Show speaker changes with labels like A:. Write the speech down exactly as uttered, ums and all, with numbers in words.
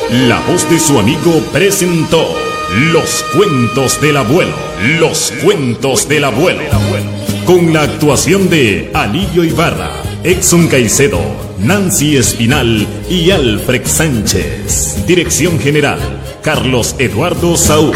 A: La voz de su amigo presentó Los Cuentos del Abuelo. Los Cuentos del Abuelo. Con la actuación de Alirio Ibarra, Exxon Caicedo, Nancy Espinal y Alfred Sánchez. Dirección general, Carlos Eduardo Saúl.